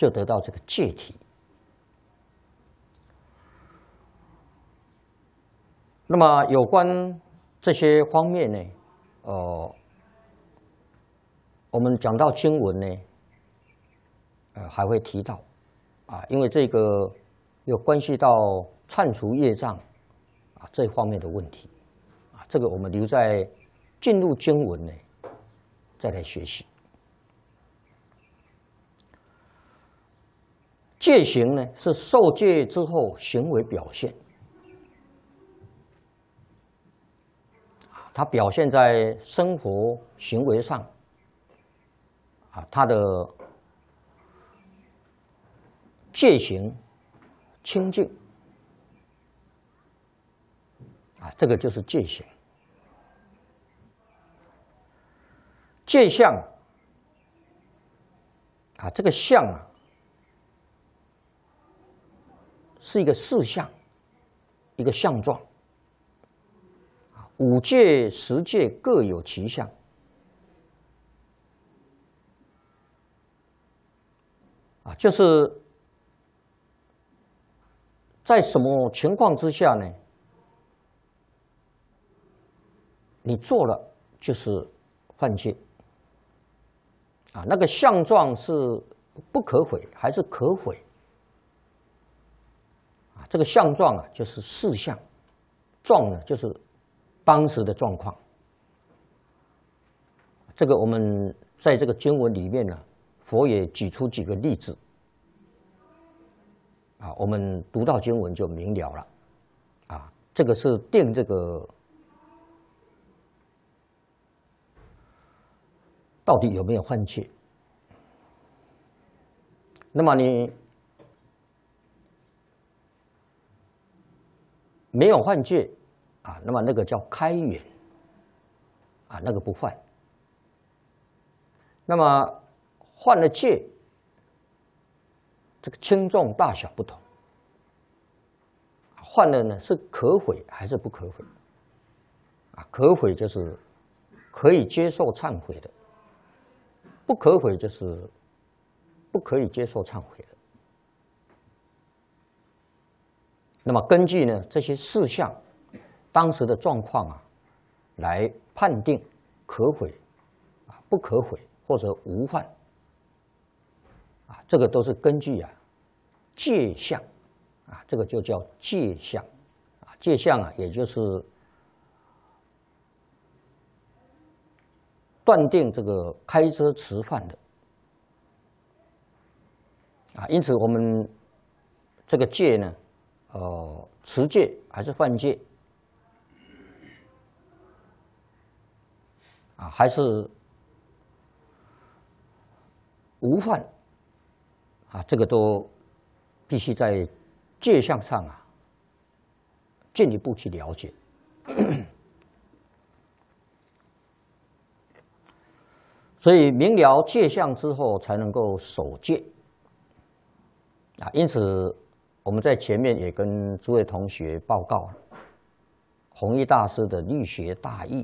就得到这个戒体。那么有关这些方面呢，我们讲到经文呢，还会提到啊，因为这个有关系到忏除业障啊这方面的问题啊，这个我们留在进入经文呢再来学习。戒行呢是受戒之后行为表现，它表现在生活行为上啊，它的戒行清净啊，这个就是戒行。戒相啊，这个相啊是一个事相，一个相状。五戒、十戒各有其相。啊，就是在什么情况之下呢？你做了就是犯戒。啊，那个相状是不可毁还是可毁？啊，这个相状啊，就是事相，状呢就是当时的状况。这个我们在这个经文里面呢，佛也举出几个例子。啊，我们读到经文就明了了。啊，这个是定这个到底有没有犯戒？那么你没有犯戒啊，那么那个叫开眼啊，那个不犯。那么犯了戒，这个轻重大小不同。犯了呢是可悔还是不可悔？啊，可悔就是可以接受忏悔的，不可悔就是不可以接受忏悔的。那么根据呢这些事项当时的状况啊，来判定可悔啊、不可悔或者无犯啊，这个都是根据啊戒相啊，这个就叫戒相啊，戒相啊，也就是断定这个开车迟犯的啊，因此我们这个戒呢，持戒还是犯戒啊，还是无犯啊，这个都必须在戒相上啊进一步去了解。所以明了戒相之后，才能够守戒啊。因此，我们在前面也跟诸位同学报告了弘一大师的律学大义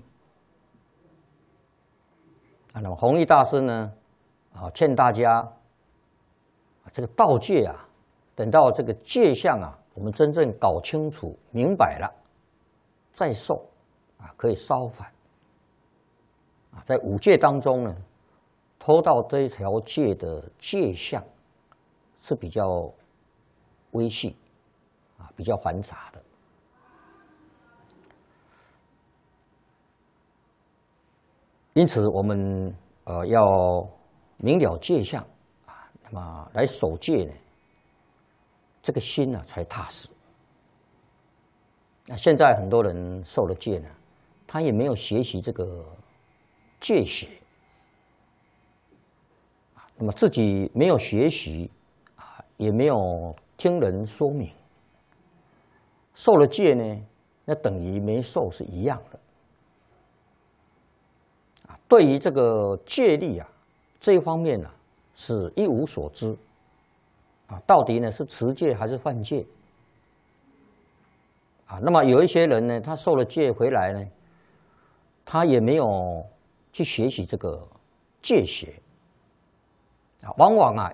啊。那么弘一大师呢，啊，劝大家这个道戒啊，等到这个戒相啊，我们真正搞清楚、明白了，再受啊，可以稍缓啊。在五戒当中呢，偷到这一条戒的戒相是比较微细啊，比较繁杂的。因此，我们要明了戒相啊，那么来守戒呢，这个心呢才踏实。那现在很多人受了戒呢，他也没有学习这个戒学啊，那么自己没有学习啊，也没有听人说明，受了戒呢，那等于没受是一样的。对于这个戒律啊这一方面呢，是一无所知啊，到底呢是持戒还是犯戒啊？那么有一些人呢，他受了戒回来呢，他也没有去学习这个戒学啊，往往啊